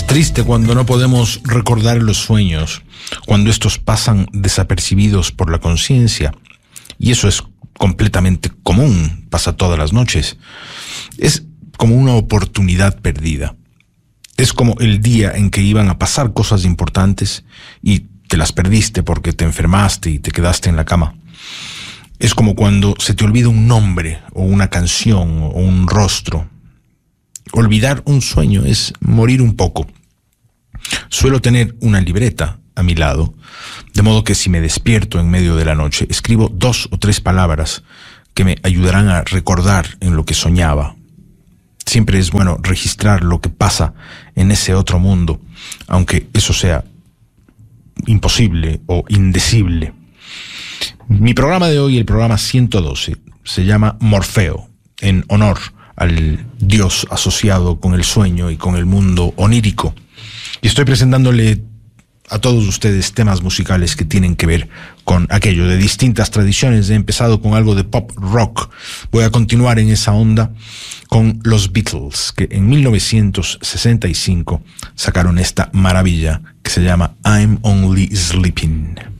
Triste cuando no podemos recordar los sueños, cuando estos pasan desapercibidos por la conciencia. Y eso es completamente común, pasa todas las noches. Es como una oportunidad perdida. Es como el día en que iban a pasar cosas importantes y te las perdiste porque te enfermaste y te quedaste en la cama. Es como cuando se te olvida un nombre o una canción o un rostro. Olvidar un sueño es morir un poco. Suelo tener una libreta a mi lado, de modo que si me despierto en medio de la noche, escribo 2 o 3 palabras que me ayudarán a recordar en lo que soñaba. Siempre es bueno registrar lo que pasa en ese otro mundo, aunque eso sea imposible o indecible. Mi programa de hoy, el programa 112, se llama Morfeo, en honor al dios asociado con el sueño y con el mundo onírico. Y estoy presentándole a todos ustedes temas musicales que tienen que ver con aquello, de distintas tradiciones. He empezado con algo de pop rock. Voy a continuar en esa onda con los Beatles, que en 1965 sacaron esta maravilla que se llama I'm Only Sleeping.